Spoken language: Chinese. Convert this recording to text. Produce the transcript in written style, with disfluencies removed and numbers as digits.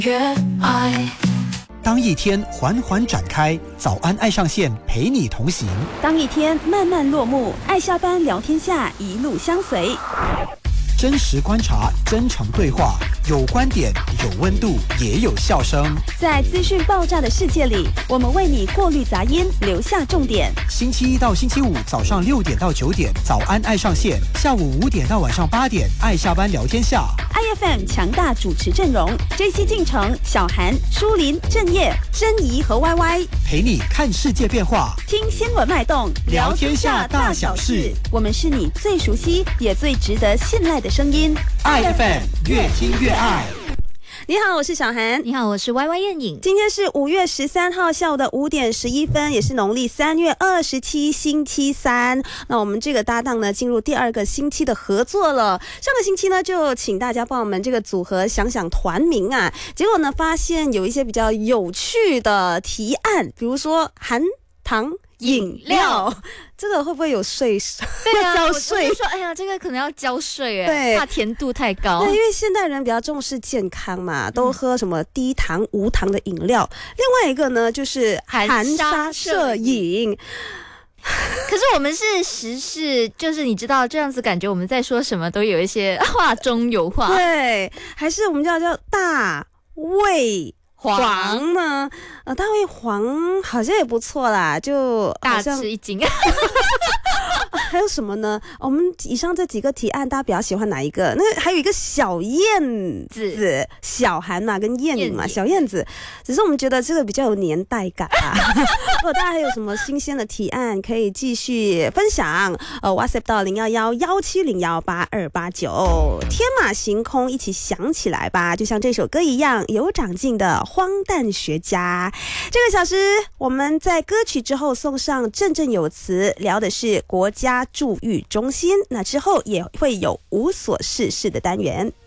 越爱。 当一天缓缓展开，早安爱上线陪你同行； 当一天慢慢落幕，爱下班聊天下一路相随。 真实观察，真诚对话，有观点，有温度，也有笑声。 在资讯爆炸的世界里，我们为你过滤杂音，留下重点。 星期一到星期五早上6点到9点，早安爱上线；下午5点到晚上8点，爱下班聊天下。 IFM 强大主持阵容 ：JC 进城、小韩、舒林、郑业、珍怡和 YY， 陪你看世界变化， 听新闻脉动， 聊天下大小事。 我们是你最熟悉也最值得信赖的声音。 IFM 越听越爱。 你好，我是小韩。 你好，我是 YY 燕颖。 今天是5月13号下午的5点11分，也是农历3月27星期三。那我们这个搭档呢，进入第2个星期的合作了。上个星期呢，就请大家帮我们这个组合想想团名啊，结果呢，发现有一些比较有趣的提案，比如说含糖饮料，这个会不会有税？ 对啊， 交税。 我就说，哎呀，这个可能要交税对， 怕甜度太高。 对，因为现代人比较重视健康嘛，都喝什么低糖、无糖的饮料。另外一个呢，就是含沙射影。 可是我们是时事，就是你知道这样子，感觉我们在说什么都有一些话中有话。 对，还是我们叫大胃黄呢？大胃黄好像也不错啦，就大吃一惊。 还有什么呢？我们以上这几个提案，大家比较喜欢哪一个？那还有一个小燕子，小韩嘛，跟燕颖嘛，小燕子。只是我们觉得这个比较有年代感啊。如果大家还有什么新鲜的提案，可以继续分享。WhatsApp 到011-1701-8289，天马行空，一起想起来吧。就像这首歌一样，有长进的荒诞学家。这个小时我们在歌曲之后送上振振有词，聊的是国家驻豫中心，那之后也会有无所事事的单元。